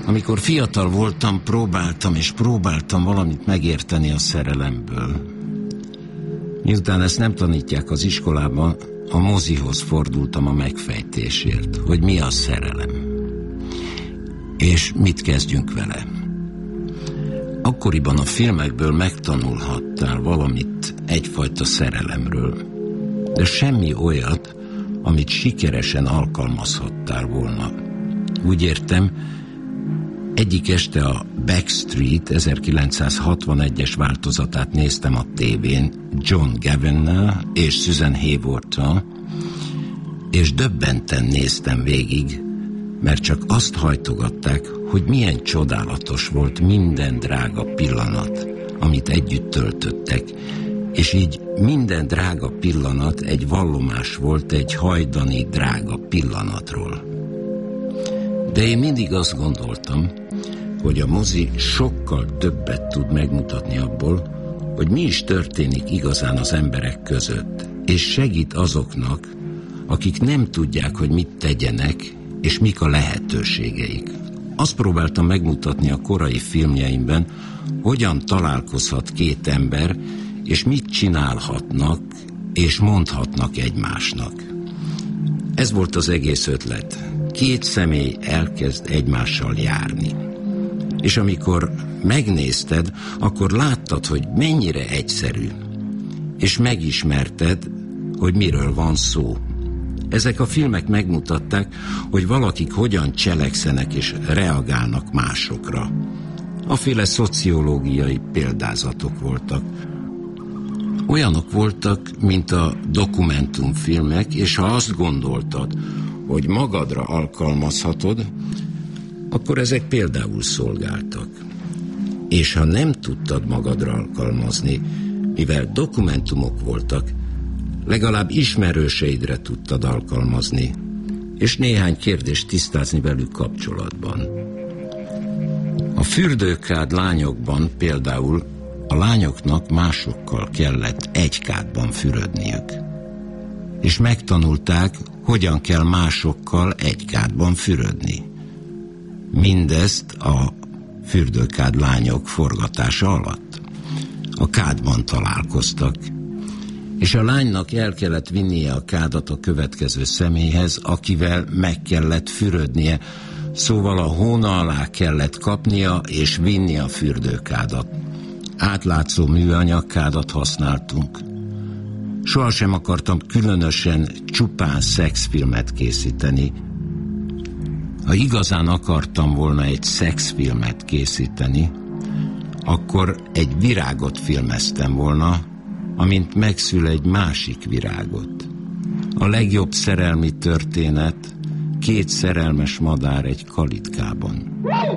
Amikor fiatal voltam, próbáltam valamit megérteni a szerelemből. Miután ezt nem tanítják az iskolában, a mozihoz fordultam a megfejtésért, hogy mi a szerelem, és mit kezdjünk vele. Akkoriban a filmekből megtanulhattál valamit egyfajta szerelemről, de semmi olyat, amit sikeresen alkalmazhattál volna. Úgy értem, egyik este a Backstreet 1961-es változatát néztem a tévén John Gavin-nel és Susan Hayward-tal, és döbbenten néztem végig, mert csak azt hajtogatták, hogy milyen csodálatos volt minden drága pillanat, amit együtt töltöttek, és így minden drága pillanat egy vallomás volt egy hajdani drága pillanatról. De én mindig azt gondoltam, hogy a mozi sokkal többet tud megmutatni abból, hogy mi is történik igazán az emberek között, és segít azoknak, akik nem tudják, hogy mit tegyenek, és mik a lehetőségeik. Azt próbáltam megmutatni a korai filmjeimben, hogyan találkozhat két ember, és mit csinálhatnak, és mondhatnak egymásnak. Ez volt az egész ötlet. Két személy elkezd egymással járni. És amikor megnézted, akkor láttad, hogy mennyire egyszerű, és megismerted, hogy miről van szó. Ezek a filmek megmutatták, hogy valakik hogyan cselekszenek és reagálnak másokra. Aféle szociológiai példázatok voltak. Olyanok voltak, mint a dokumentumfilmek, és ha azt gondoltad, hogy magadra alkalmazhatod, akkor ezek például szolgáltak. És ha nem tudtad magadra alkalmazni, mivel dokumentumok voltak, legalább ismerőseidre tudtad alkalmazni, és néhány kérdést tisztázni velük kapcsolatban. A fürdőkád lányokban például a lányoknak másokkal kellett egy kádban fürödniük, és megtanulták, hogyan kell másokkal egy kádban fürödni. Mindezt a fürdőkád lányok forgatása alatt. A kádban találkoztak, és a lánynak el kellett vinnie a kádat a következő személyhez, akivel meg kellett fürödnie, szóval a hóna alá kellett kapnia és vinni a fürdőkádat. Átlátszó műanyagkádat használtunk. Sohasem akartam különösen csupán szexfilmet készíteni. Ha igazán akartam volna egy szexfilmet készíteni, akkor egy virágot filmeztem volna, amint megszül egy másik virágot. A legjobb szerelmi történet, két szerelmes madár egy kalitkában.